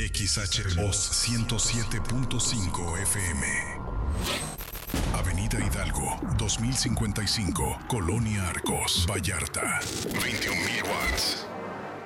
XHMOS 107.5 FM. Avenida Hidalgo, 2055, Colonia Arcos, Vallarta. 21,000 watts.